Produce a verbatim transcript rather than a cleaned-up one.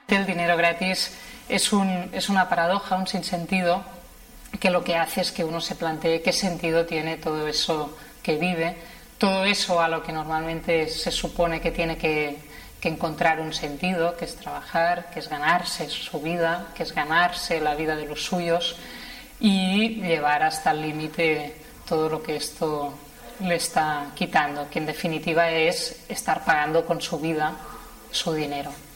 El dinero gratis es, un, es una paradoja, un sinsentido, que lo que hace es que uno se plantee qué sentido tiene todo eso que vive, todo eso a lo que normalmente se supone que tiene que, que encontrar un sentido, que es trabajar, que es ganarse su vida, que es ganarse la vida de los suyos y llevar hasta el límite todo lo que esto le está quitando, que en definitiva es estar pagando con su vida su dinero.